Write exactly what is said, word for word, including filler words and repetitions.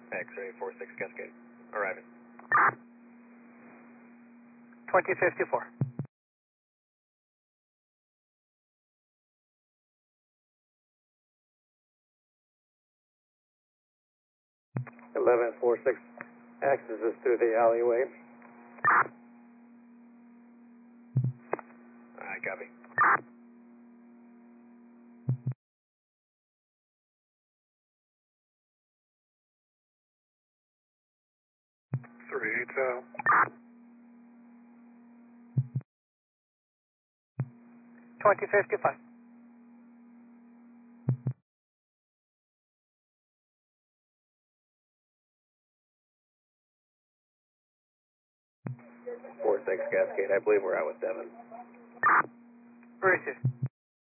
X-ray four six Cascade. Arriving. twenty fifty-four. eleven four six accesses through the alleyway. Alright, copy. three eight zero. twenty fifty-five. four six Cascade, I believe we're out with Devin. Received.